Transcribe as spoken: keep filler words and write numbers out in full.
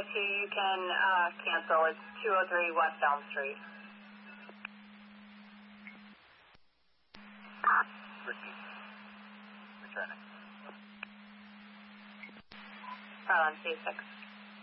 two, you can uh, cancel. It's two oh three West Elm Street. Repeat. Returning. Carlin C six.